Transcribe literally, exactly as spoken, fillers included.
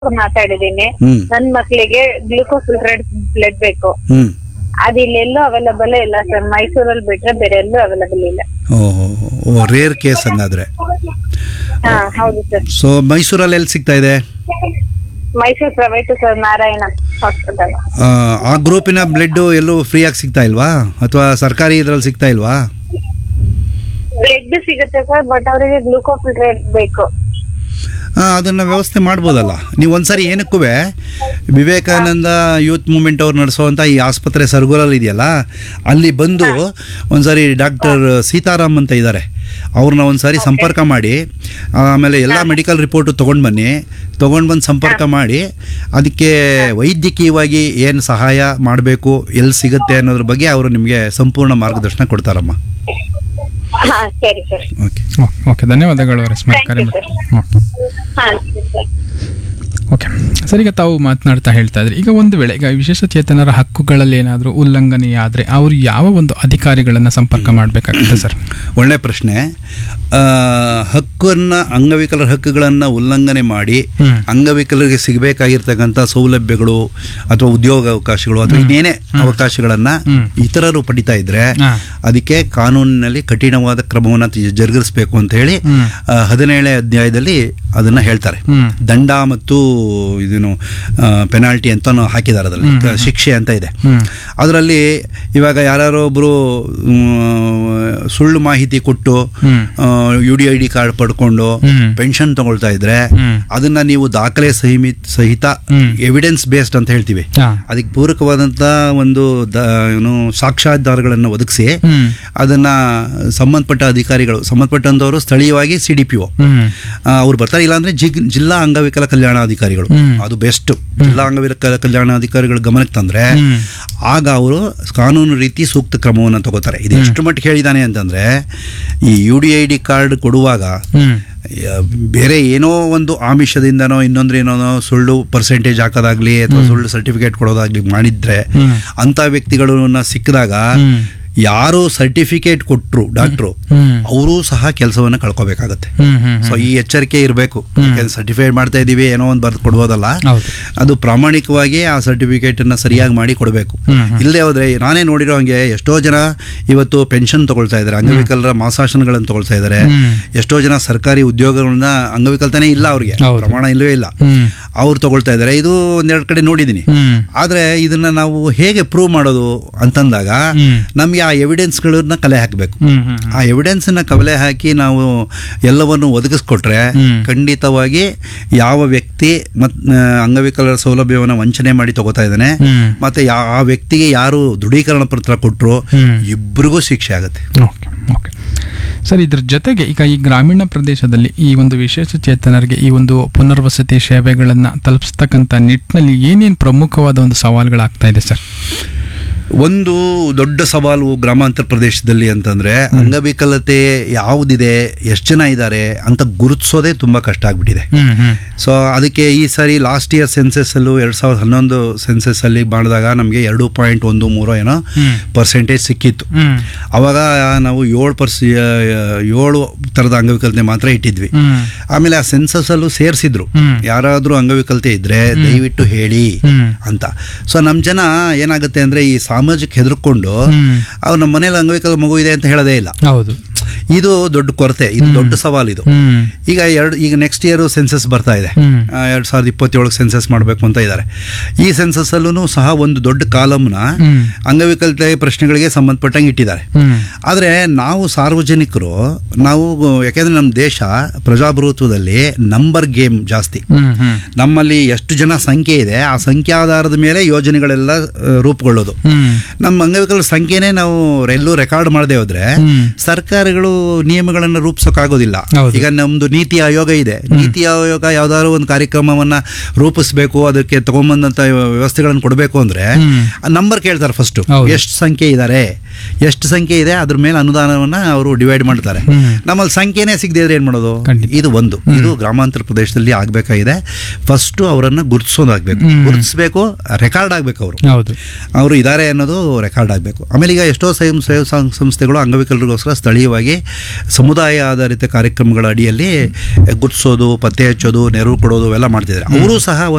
ಮಾತಾಡಿದೀನಿ. ಹ್ಮ್ ನನ್ ಮಕ್ಳಿಗೆ ಗ್ಲೂಕೋಫಿಲ್ಟ್ರೇಟ್ ಬ್ಲಡ್ ಬೇಕು. ಹ್ಮ್ ಅದ್ ಇಲ್ಲೆಲ್ಲೂ ಅವೈಲಬಲ್ ಇಲ್ಲ ಸರ್. ಮೈಸೂರಲ್ಲಿ ಬಿಟ್ರೆ ಬೇರೆ ಎಲ್ಲೂ ಅವೈಲಬಲ್ ಇಲ್ಲ. ಓ ರೇರ್ ಕೇಸ್ ಹಂಗಾದ್ರೆ. ಹಾ ಹೌದು ಸರ್. ಸೊ ಮೈಸೂರಲ್ಲಿ ಎಲ್ಲಿ ಸಿಗ್ತಾ ಇದೆ? Mysuru private sir, Narayana hospital. ಆ, ಆ ಗ್ರೂಪಿನ ಬ್ಲಡ್ ಎಲ್ಲೂ ಫ್ರೀ ಆಗಿ ಸಿಗ್ತಾ ಇಲ್ವಾ, ಅಥವಾ ಸರ್ಕಾರಿ ಇದ್ರಲ್ಲಿ ಸಿಗ್ತಾ ಇಲ್ವಾ? ಬ್ಲಡ್ ಸಿಗುತ್ತೆ ಸರ್, ಬಟ್ ಅವರಿಗೆ ಗ್ಲೂಕೋಫಿಲ್ಟ್ರೇಟ್ ಬೇಕು. ಅದನ್ನು ವ್ಯವಸ್ಥೆ ಮಾಡ್ಬೋದಲ್ಲ. ನೀವು ಒಂದ್ಸರಿ ಏನಕ್ಕೂ ವಿವೇಕಾನಂದ ಯೂತ್ ಮೂವ್ಮೆಂಟ್ ಅವ್ರು ನಡೆಸೋವಂಥ ಈ ಆಸ್ಪತ್ರೆ ಸರ್ಗುಲಲ್ಲಿ ಇದೆಯಲ್ಲ, ಅಲ್ಲಿ ಬಂದು ಒಂದ್ಸರಿ ಡಾಕ್ಟರ್ ಸೀತಾರಾಮ್ ಅಂತ ಇದ್ದಾರೆ, ಅವ್ರನ್ನ ಒಂದ್ಸಾರಿ ಸಂಪರ್ಕ ಮಾಡಿ, ಆಮೇಲೆ ಎಲ್ಲ ಮೆಡಿಕಲ್ ರಿಪೋರ್ಟು ತೊಗೊಂಡು ಬನ್ನಿ, ತೊಗೊಂಡು ಬಂದು ಸಂಪರ್ಕ ಮಾಡಿ ಅದಕ್ಕೆ ವೈದ್ಯಕೀಯವಾಗಿ ಏನು ಸಹಾಯ ಮಾಡಬೇಕು, ಎಲ್ಲಿ ಸಿಗುತ್ತೆ ಅನ್ನೋದ್ರ ಬಗ್ಗೆ ಅವರು ನಿಮಗೆ ಸಂಪೂರ್ಣ ಮಾರ್ಗದರ್ಶನ ಕೊಡ್ತಾರಮ್ಮ. ಹಾ ಸರಿ ಸರ್. ಓಕೆ ಓಕೆ, ಧನ್ಯವಾದಗಳು ರಶ್ಮಿ ಕರೆ ಮಾಡಿ. ಹಾ ಸರ್. ಓಕೆ ಸರ್, ಈಗ ತಾವು ಮಾತನಾಡ್ತಾ ಹೇಳ್ತಾ ಇದ್ರಿ, ಈಗ ಒಂದು ವೇಳೆ ಈಗ ವಿಶೇಷ ಚೇತನರ ಹಕ್ಕುಗಳಲ್ಲಿ ಏನಾದರೂ ಉಲ್ಲಂಘನೆ ಆದರೆ ಅವರು ಯಾವ ಒಂದು ಅಧಿಕಾರಿಗಳನ್ನು ಸಂಪರ್ಕ ಮಾಡಬೇಕಾಗುತ್ತೆ ಸರ್? ಒಳ್ಳೆ ಪ್ರಶ್ನೆ. ಹಕ್ಕನ್ನು ಅಂಗವಿಕಲರ ಹಕ್ಕುಗಳನ್ನು ಉಲ್ಲಂಘನೆ ಮಾಡಿ ಅಂಗವಿಕಲರಿಗೆ ಸಿಗಬೇಕಾಗಿರ್ತಕ್ಕಂಥ ಸೌಲಭ್ಯಗಳು ಅಥವಾ ಉದ್ಯೋಗ ಅವಕಾಶಗಳು ಅಥವಾ ಇನ್ನೇನೇ ಅವಕಾಶಗಳನ್ನು ಇತರರು ಪಡಿತಾ ಇದ್ರೆ ಅದಕ್ಕೆ ಕಾನೂನಿನಲ್ಲಿ ಕಠಿಣವಾದ ಕ್ರಮವನ್ನು ಜರುಗಿಸಬೇಕು ಅಂತ ಹೇಳಿ ಹದಿನೇಳನೇ ಅಧ್ಯಾಯದಲ್ಲಿ ಅದನ್ನ ಹೇಳ್ತಾರೆ. ದಂಡ ಮತ್ತು ಇದನ್ನು ಪೆನಾಲ್ಟಿ ಅಂತ ಹಾಕಿದ್ದಾರೆ, ಅದರಲ್ಲಿ ಶಿಕ್ಷೆ ಅಂತ ಇದೆ. ಅದರಲ್ಲಿ ಇವಾಗ ಯಾರು ಒಬ್ರು ಸುಳ್ಳು ಮಾಹಿತಿ ಕೊಟ್ಟು you D I D card ಪಡ್ಕೊಂಡು ಪೆನ್ಷನ್ ತಗೊಳ್ತಾ ಇದ್ರೆ ಅದನ್ನ ನೀವು ದಾಖಲೆ ಸಹಿತ ಸಹಿತ ಎವಿಡೆನ್ಸ್ ಬೇಸ್ಡ್ ಅಂತ ಹೇಳ್ತೀವಿ, ಅದಕ್ಕೆ ಪೂರಕವಾದಂತ ಒಂದು ಏನು ಸಾಕ್ಷ್ಯಾಧಾರಗಳನ್ನು ಒದಗಿಸಿ ಅದನ್ನ ಸಂಬಂಧಪಟ್ಟ ಅಧಿಕಾರಿಗಳು, ಸಂಬಂಧಪಟ್ಟಂತವರು ಸ್ಥಳೀಯವಾಗಿ ಸಿ ಡಿ ಪಿ ಒ ಅವ್ರು ಬರ್ತಾರೆ, ಇಲ್ಲಾಂದ್ರೆ ಜಿಲ್ಲಾ ಅಂಗವಿಕಲ ಕಲ್ಯಾಣಾಧಿಕಾರಿಗಳು, ಅದು ಬೆಸ್ಟ್. ಜಿಲ್ಲಾ ಅಂಗವಿಕಲ ಕಲ್ಯಾಣಾಧಿಕಾರಿಗಳ ಗಮನಕ್ಕೆ ತಂದ್ರೆ ಆಗ ಅವರು ಕಾನೂನು ರೀತಿ ಸೂಕ್ತ ಕ್ರಮವನ್ನು ತಗೋತಾರೆ. ಇದು ಎಷ್ಟು ಮಟ್ಟಿಗೆ ಹೇಳಿದಾನೆ ಅಂತಂದ್ರೆ, ಈ you D I D card ಕೊಡುವಾಗ ಬೇರೆ ಏನೋ ಒಂದು ಆಮಿಷದಿಂದನೋ ಇನ್ನೊಂದ್ರೇನೋ ಸುಳ್ಳು ಪರ್ಸೆಂಟೇಜ್ ಹಾಕೋದಾಗ್ಲಿ ಅಥವಾ ಸುಳ್ಳು ಸರ್ಟಿಫಿಕೇಟ್ ಕೊಡೋದಾಗ್ಲಿ ಮಾಡಿದ್ರೆ ಅಂತ ವ್ಯಕ್ತಿಗಳನ್ನ ಸಿಕ್ಕಿದಾಗ ಯಾರು ಸರ್ಟಿಫಿಕೇಟ್ ಕೊಟ್ರು ಡಾಕ್ಟ್ರು ಅವರು ಸಹ ಕೆಲಸವನ್ನ ಕಳ್ಕೋಬೇಕಾಗತ್ತೆ. ಸೊ ಈ ಎಚ್ಚರಿಕೆ ಇರಬೇಕು. ಸರ್ಟಿಫೈಡ್ ಮಾಡ್ತಾ ಇದೀವಿ ಏನೋ ಒಂದು ಬರ್ದು ಕೊಡ್ಬೋದಲ್ಲ, ಅದು ಪ್ರಾಮಾಣಿಕವಾಗಿ ಆ ಸರ್ಟಿಫಿಕೇಟ್ ಅನ್ನ ಸರಿಯಾಗಿ ಮಾಡಿ ಕೊಡಬೇಕು. ಇಲ್ಲದೆ ಹೋದ್ರೆ ನಾನೇ ನೋಡಿರೋ ಹಂಗೆ ಎಷ್ಟೋ ಜನ ಇವತ್ತು ಪೆನ್ಷನ್ ತಗೊಳ್ತಾ ಇದಾರೆ, ಅಂಗವಿಕಲರ ಮಾಸಾಶನಗಳನ್ನು ತಗೊಳ್ತಾ ಇದಾರೆ. ಎಷ್ಟೋ ಜನ ಸರ್ಕಾರಿ ಉದ್ಯೋಗಗಳನ್ನ ಅಂಗವಿಕಲ್ತಾನೆ ಇಲ್ಲ, ಅವ್ರಿಗೆ ಪ್ರಮಾಣ ಇಲ್ಲವೇ ಇಲ್ಲ, ಅವ್ರು ತಗೊಳ್ತಾ ಇದಾರೆ. ಇದು ಒಂದೆರಡು ಕಡೆ ನೋಡಿದೀನಿ. ಆದ್ರೆ ಇದನ್ನ ನಾವು ಹೇಗೆ ಪ್ರೂವ್ ಮಾಡೋದು ಅಂತಂದಾಗ ನಮ್ಗೆ ಆ ಎವಿಡೆನ್ಸ್ಗಳನ್ನ ಕಲೆ ಹಾಕಬೇಕು. ಆ ಎವಿಡೆನ್ಸ್ ನ ಕಲೆ ಹಾಕಿ ನಾವು ಎಲ್ಲವನ್ನು ಒದಗಿಸ್ಕೊಟ್ರೆ ಖಂಡಿತವಾಗಿ ಯಾವ ವ್ಯಕ್ತಿ ಮತ್ ಅಂಗವಿಕಲರ ಸೌಲಭ್ಯವನ್ನು ವಂಚನೆ ಮಾಡಿ ತಗೋತಾ ಇದ್ದಾನೆ ಮತ್ತೆ ಆ ವ್ಯಕ್ತಿಗೆ ಯಾರು ದೃಢೀಕರಣ ಪತ್ರ ಕೊಟ್ಟರು ಇಬ್ಬರಿಗೂ ಶಿಕ್ಷೆ ಆಗುತ್ತೆ. ಸರ್, ಇದ್ರ ಜೊತೆಗೆ ಈಗ ಈ ಗ್ರಾಮೀಣ ಪ್ರದೇಶದಲ್ಲಿ ಈ ಒಂದು ವಿಶೇಷ ಚೇತನರಿಗೆ ಈ ಒಂದು ಪುನರ್ವಸತಿ ಸೇವೆಗಳನ್ನು ತಲುಪಿಸ್ತಕ್ಕಂಥ ನಿಟ್ಟಿನಲ್ಲಿ ಏನೇನು ಪ್ರಮುಖವಾದ ಒಂದು ಸವಾಲುಗಳಾಗ್ತಾ ಇದೆ ಸರ್? ಒಂದು ದೊಡ್ಡ ಸವಾಲು ಗ್ರಾಮಾಂತರ ಪ್ರದೇಶದಲ್ಲಿ ಅಂತಂದ್ರೆ ಅಂಗವಿಕಲತೆ ಯಾವುದಿದೆ, ಎಷ್ಟು ಜನ ಇದ್ದಾರೆ ಅಂತ ಗುರುತಿಸೋದೇ ತುಂಬಾ ಕಷ್ಟ ಆಗ್ಬಿಟ್ಟಿದೆ. ಸೊ ಅದಕ್ಕೆ ಈ ಸಾರಿ ಲಾಸ್ಟ್ ಇಯರ್ ಸೆನ್ಸಸ್ ಅಲ್ಲೂ ಎರಡ್ ಸಾವಿರದ ಹನ್ನೊಂದು ಸೆನ್ಸಸ್ ಅಲ್ಲಿ ಮಾಡಿದಾಗ ನಮಗೆ ಎರಡು ಪಾಯಿಂಟ್ ಒಂದು ಮೂರು ಏನೋ ಪರ್ಸೆಂಟೇಜ್ ಸಿಕ್ಕಿತ್ತು. ಅವಾಗ ನಾವು ಏಳು ಪರ್ಸ್ ಏಳು ತರದ ಅಂಗವಿಕಲತೆ ಮಾತ್ರ ಇಟ್ಟಿದ್ವಿ. ಆಮೇಲೆ ಆ ಸೆನ್ಸಸ್ ಅಲ್ಲೂ ಸೇರಿಸಿದ್ರು, ಯಾರಾದ್ರೂ ಅಂಗವಿಕಲತೆ ಇದ್ರೆ ದಯವಿಟ್ಟು ಹೇಳಿ ಅಂತ. ಸೊ ನಮ್ ಜನ ಏನಾಗುತ್ತೆ ಅಂದ್ರೆ ಈ ಸಾಮಾಜಿಕ ಹೆದರ್ಕೊಂಡು ಅವ್ರು ನಮ್ಮ ಮನೇಲಿ ಅಂಗವಿಕಲ ಮಗು ಇದೆ ಅಂತ ಹೇಳೋದೇ ಇಲ್ಲ. ಹೌದು, ಇದು ದೊಡ್ಡ ಕೊರತೆ, ಇದು ದೊಡ್ಡ ಸವಾಲು. ಇದು ಈಗ ಎರಡು ಈಗ ನೆಕ್ಸ್ಟ್ ಇಯರ್ ಸೆನ್ಸಸ್ ಬರ್ತಾ ಇದೆ, ಎರಡ್ ಸಾವಿರದ ಇಪ್ಪತ್ತೇಳಕ್ಕೆ ಸೆನ್ಸಸ್ ಮಾಡಬೇಕು ಅಂತ ಇದ್ದಾರೆ. ಈ ಸೆನ್ಸಸ್ ಅಲ್ಲೂ ಸಹ ಒಂದು ದೊಡ್ಡ ಕಾಲಮ್ನ ಅಂಗವಿಕಲತೆ ಪ್ರಶ್ನೆಗಳಿಗೆ ಸಂಬಂಧಪಟ್ಟಂಗೆ ಇಟ್ಟಿದ್ದಾರೆ. ಆದ್ರೆ ನಾವು ಸಾರ್ವಜನಿಕರು ನಾವು ಯಾಕೆಂದ್ರೆ ನಮ್ಮ ದೇಶ ಪ್ರಜಾಪ್ರಭುತ್ವದಲ್ಲಿ ನಂಬರ್ ಗೇಮ್ ಜಾಸ್ತಿ. ನಮ್ಮಲ್ಲಿ ಎಷ್ಟು ಜನ ಸಂಖ್ಯೆ ಇದೆ ಆ ಸಂಖ್ಯೆ ಆಧಾರದ ಮೇಲೆ ಯೋಜನೆಗಳೆಲ್ಲ ರೂಪುಗೊಳ್ಳೋದು. ನಮ್ಮ ಅಂಗವಿಕಲರ ಸಂಖ್ಯೆನೇ ನಾವು ಎಲ್ಲೂ ರೆಕಾರ್ಡ್ ಮಾಡದೆ ಹೋದ್ರೆ ಸರ್ಕಾರಗಳು ನಿಯಮಗಳನ್ನು ರೂಪಿಸೋಕ್ಕಾಗೋದಿಲ್ಲ. ಈಗ ನಮ್ದು ನೀತಿ ಆಯೋಗ ಇದೆ, ನೀತಿ ಆಯೋಗ ಯಾವ್ದಾದ್ರು ಒಂದು ಕಾರ್ಯಕ್ರಮವನ್ನ ರೂಪಿಸಬೇಕು, ಅದಕ್ಕೆ ತಗೊಂಬಂದಂತ ವ್ಯವಸ್ಥೆಗಳನ್ನು ಕೊಡಬೇಕು ಅಂದ್ರೆ ನಂಬರ್ ಕೇಳ್ತಾರೆ ಫಸ್ಟ್, ಎಷ್ಟು ಸಂಖ್ಯೆ ಇದ್ದಾರೆ ಎಷ್ಟು ಸಂಖ್ಯೆ ಇದೆ ಅದ್ರ ಮೇಲೆ ಅನುದಾನವನ್ನ ಅವರು ಡಿವೈಡ್ ಮಾಡ್ತಾರೆ. ನಮ್ಮಲ್ಲಿ ಸಂಖ್ಯೆನೇ ಸಿಗದೆ ಇದ್ರೆ ಏನ್ ಮಾಡೋದು? ಇದು ಒಂದು ಇದು ಗ್ರಾಮಾಂತರ ಪ್ರದೇಶದಲ್ಲಿ ಆಗ್ಬೇಕಾಗಿದೆ. ಫಸ್ಟ್ ಅವರನ್ನ ಗುರುತಿಸೋದಾಗ್ಬೇಕು, ಗುರುತಿಸ್ಬೇಕು, ರೆಕಾರ್ಡ್ ಆಗ್ಬೇಕು. ಅವರು ಹೌದು ಅವರು ಇದಾರೆ ಅನ್ನೋದು ರೆಕಾರ್ಡ್ ಆಗಬೇಕು. ಆಮೇಲೆ ಈಗ ಎಷ್ಟೋ ಸ್ವಯಂ ಸೇವಾ ಸಂ- ಸಂಸ್ಥೆಗಳು ಅಂಗವಿಕಲರಿಗೋಸ್ಕರ ಸ್ಥಳೀಯವಾಗಿ ಸಮುದಾಯ ಆಧಾರಿತ ಕಾರ್ಯಕ್ರಮಗಳ ಅಡಿಯಲ್ಲಿ ಗುರುತಿಸೋದು, ಪತ್ತೆ ಹಚ್ಚೋದು, ನೆರವು ಕೊಡೋದು ಅವೆಲ್ಲ ಮಾಡ್ತಿದ್ದಾರೆ. ಅವರು ಸಹ